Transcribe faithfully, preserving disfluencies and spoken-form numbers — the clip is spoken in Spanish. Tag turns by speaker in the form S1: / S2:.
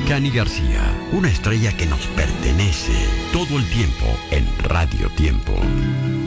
S1: Cani García, una estrella que nos pertenece todo el tiempo en Radio Tiempo.